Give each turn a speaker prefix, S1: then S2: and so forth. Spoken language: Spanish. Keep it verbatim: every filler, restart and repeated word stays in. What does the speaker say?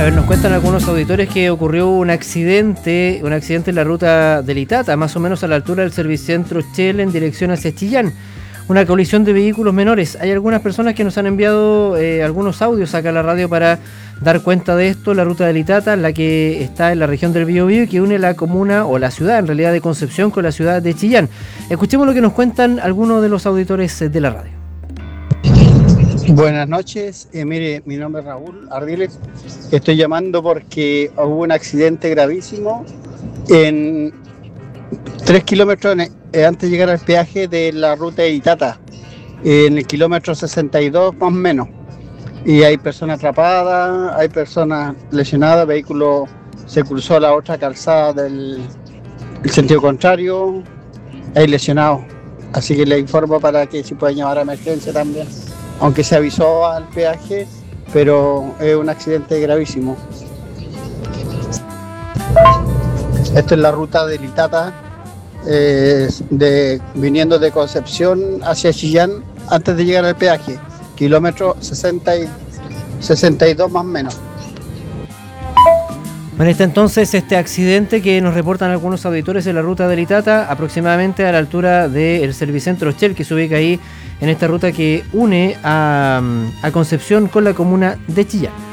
S1: A ver, nos cuentan algunos auditores que ocurrió un accidente, un accidente en la ruta del Itata, más o menos a la altura del Servicentro Shell en dirección hacia Chillán. Una colisión de vehículos menores. Hay algunas personas que nos han enviado eh, algunos audios acá a la radio para dar cuenta de esto. La ruta del Itata, la que está en la región del Biobío y que une la comuna o la ciudad, en realidad, de Concepción con la ciudad de Chillán. Escuchemos lo que nos cuentan algunos de los auditores de la radio.
S2: Buenas noches, eh, mire, mi nombre es Raúl Ardiles, estoy llamando porque hubo un accidente gravísimo en tres kilómetros eh, antes de llegar al peaje de la ruta de Itata, eh, en el kilómetro sesenta y dos más o menos, y hay personas atrapadas, hay personas lesionadas, el vehículo se cruzó a la otra calzada del, del sentido contrario, hay lesionados, así que le informo para que se pueda llamar a emergencia también. Aunque se avisó al peaje, pero es un accidente gravísimo. Esto es la ruta del Itata, eh, de, viniendo de Concepción hacia Chillán antes de llegar al peaje, kilómetro sesenta y, sesenta y dos más o menos.
S1: Bueno, está entonces este accidente que nos reportan algunos auditores en la ruta del Itata, aproximadamente a la altura del Servicentro Shell, que se ubica ahí en esta ruta que une a, a Concepción con la comuna de Chillán.